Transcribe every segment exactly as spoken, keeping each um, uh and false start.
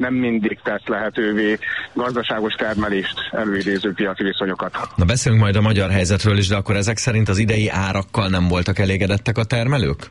nem mindig tesz lehetővé gazdaságos termelést előidéző piaci viszonyokat. Na beszélünk majd a magyar helyzetről is, de akkor ezek szerint az idei árakkal nem voltak elégedettek a termelők?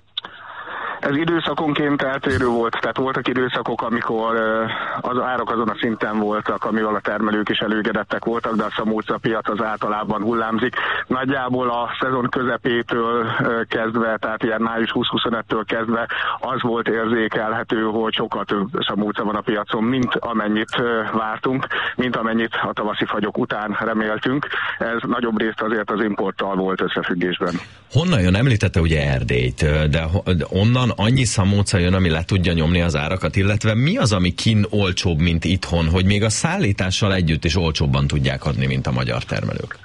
Ez időszakonként eltérő volt, tehát voltak időszakok, amikor az árak azon a szinten voltak, amivel a termelők is elégedettek voltak, de a szamóca piac az általában hullámzik. Nagyjából a szezon közepétől kezdve, tehát ilyen május húsz-huszonöttől kezdve az volt érzékelhető, hogy sokkal több szamóca van a piacon, mint amennyit vártunk, mint amennyit a tavaszi fagyok után reméltünk. Ez nagyobb részt azért az importtal volt összefüggésben. Honnan jön? Említette ugye Erdélyt, de onnan annyi szamóca jön, ami le tudja nyomni az árakat, illetve mi az, ami kin olcsóbb, mint itthon, hogy még a szállítással együtt is olcsóbban tudják adni, mint a magyar termelők?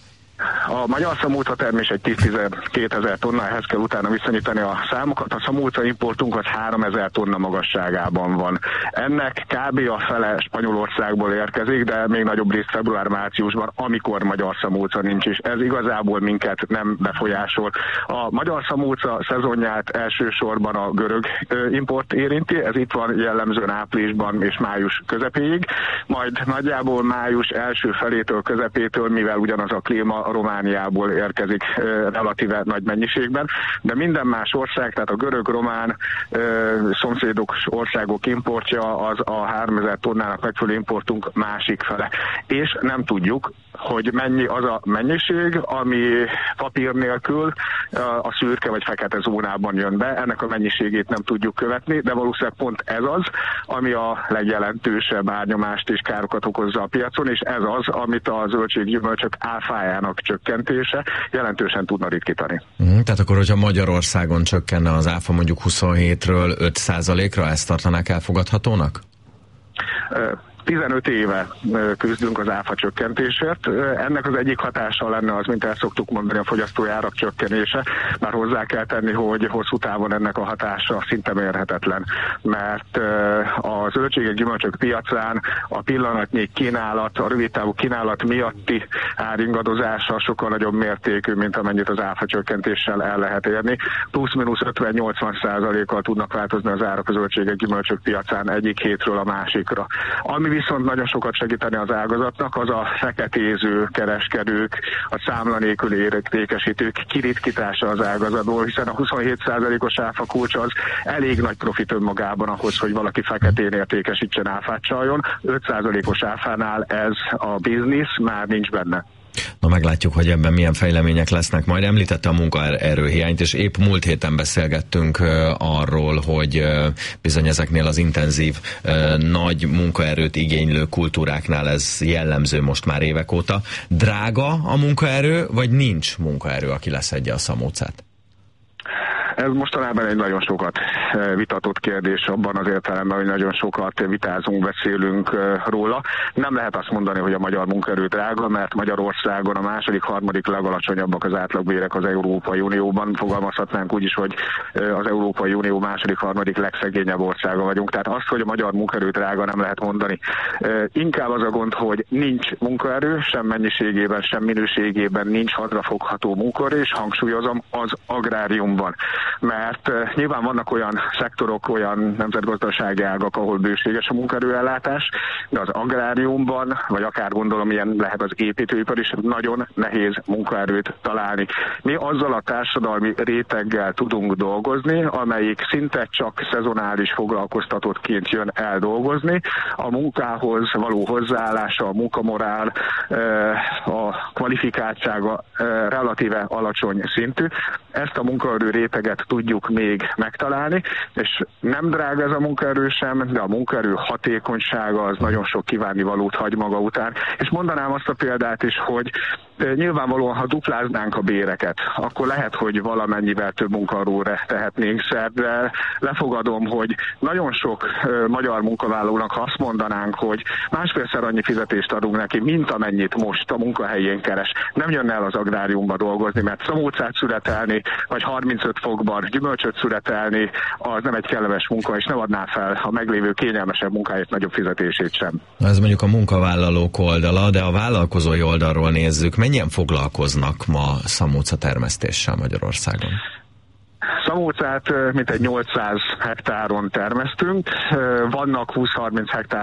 A magyar szamóca termés egy tíz-tizenkétezer tonna, ehhez kell utána viszonyítani a számokat. A szamóca importunk az háromezer tonna magasságában van. Ennek kb. A fele Spanyolországból érkezik, de még nagyobb részt február-márciusban, amikor magyar szamóca nincs is. Ez igazából minket nem befolyásol. A magyar szamóca szezonját elsősorban a görög import érinti, ez itt van jellemzően áprilisban és május közepéig, majd nagyjából május első felétől, közepétől, mivel ugyanaz a klíma, a Romániából érkezik e, relatíve nagy mennyiségben, de minden más ország, tehát a görög-román e, szomszédok országok importja az a háromezer tonnának megfelelő importunk másik fele. És nem tudjuk, hogy mennyi az a mennyiség, ami papír nélkül a szürke vagy fekete zónában jön be. Ennek a mennyiségét nem tudjuk követni, de valószínűleg pont ez az, ami a legjelentősebb árnyomást és károkat okozza a piacon, és ez az, amit a zöldséggyümölcsök áfájának csökkentése jelentősen tudna ritkítani. Mm, tehát akkor, hogyha Magyarországon csökkenne az áfa mondjuk huszonhétről öt százalékra, ezt tartanák elfogadhatónak? Uh, tizenöt éve küzdünk az áfa csökkentésért. Ennek az egyik hatása lenne az, mint el szoktuk mondani, a fogyasztói árak csökkenése, bár hozzá kell tenni, hogy hosszú távon ennek a hatása szinte mérhetetlen, mert a zöldségek, gyümölcsök piacán a pillanatnyi kínálat, a rövidtávú kínálat miatti áringadozása sokkal nagyobb mértékű, mint amennyit az áfa csökkentéssel el lehet érni. Plusz-minusz ötven-nyolcvan százalékkal tudnak változni az árak a zöldségek, gyümölcsök piacán egyik hétről a másikra. Ami viszont nagyon sokat segíteni az ágazatnak, az a feketéző kereskedők, a számla nélküli értékesítők kiritkítása az ágazatból, hiszen a huszonhét százalékos áfa kulcs az elég nagy profit önmagában ahhoz, hogy valaki feketén értékesítsen, áfát csaljon. öt százalékos áfánál ez a biznisz már nincs benne. Na meglátjuk, hogy ebben milyen fejlemények lesznek. Majd említette a munkaerőhiányt, és épp múlt héten beszélgettünk uh, arról, hogy uh, bizony ezeknél az intenzív, uh, nagy munkaerőt igénylő kultúráknál ez jellemző most már évek óta. Drága a munkaerő, vagy nincs munkaerő, aki leszedje a szamócát? Ez mostanában egy nagyon sokat vitatott kérdés abban az értelemben, hogy nagyon sokat vitázunk, beszélünk róla. Nem lehet azt mondani, hogy a magyar munkaerő drága, mert Magyarországon a második, harmadik legalacsonyabbak az átlagbérek az Európai Unióban. Fogalmazhatnánk úgy is, hogy az Európai Unió második, harmadik legszegényebb országa vagyunk. Tehát azt, hogy a magyar munkaerő drága, nem lehet mondani. Inkább az a gond, hogy nincs munkaerő, sem mennyiségében, sem minőségében nincs hadrafogható munkaerő, és hangsúlyozom, az agráriumban. Mert uh, nyilván vannak olyan szektorok, olyan nemzetgazdasági ágak, ahol bőséges a munkaerőellátás, de az agráriumban, vagy akár gondolom ilyen lehet az építőipar is, nagyon nehéz munkaerőt találni. Mi azzal a társadalmi réteggel tudunk dolgozni, amelyik szinte csak szezonális foglalkoztatottként jön el dolgozni, a munkához való hozzáállása, a munkamorál, a kvalifikáltsága relatíve alacsony szintű. Ezt a munkaerő réteget tudjuk még megtalálni, és nem drága ez a munkaerő sem, de a munkaerő hatékonysága az nagyon sok kívánnivalót hagy maga után. És mondanám azt a példát is, hogy nyilvánvalóan, ha dupláznánk a béreket, akkor lehet, hogy valamennyivel több munkaerőre tehetnénk szert, de lefogadom, hogy nagyon sok uh, magyar munkavállalónak, ha azt mondanánk, hogy másfélszer annyi fizetést adunk neki, mint amennyit most a munkahelyén keres, nem jönne el az agráriumba dolgozni, mert szamócát születelni, vagy harmincöt fokban gyümölcsöt születelni, az nem egy kellemes munka, és nem adná fel a meglévő kényelmesebb munkáért nagyobb fizetését sem. Ez mondjuk a munkavállalók oldala, de a vállalkozói oldalról nézzük, mennyien foglalkoznak ma szamóca termesztéssel Magyarországon? Szamócát mintegy nyolcszáz hektáron termesztünk, vannak húsz-harminc hektár